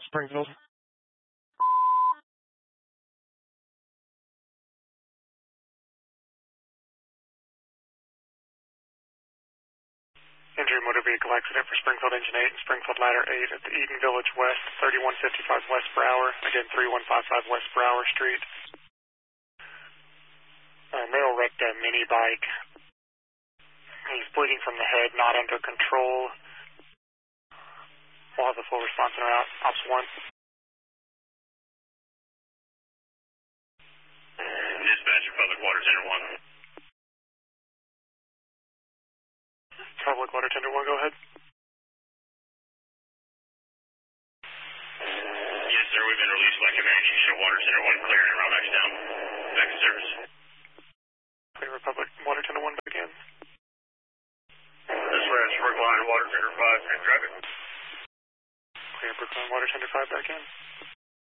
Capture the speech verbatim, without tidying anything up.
Springfield. Injury motor vehicle accident for Springfield Engine eight and Springfield Ladder eight at the Eden Village West, thirty-one fifty-five West Brower, again thirty-one fifty-five West Brower Street. Uh, male wrecked a mini bike. He's bleeding from the head, not under control. We'll have the full response in route. Ops one. Dispatcher, Public Water Center one. Public Water Tender one, go ahead. Yes, sir, we've been released by command. You show Water Center one clear and route back down. Back to service. Clear Republic Water Tender one back in. This way, it's Brookline Water Center five, and traffic. Clear Brookline Water Tender five back in.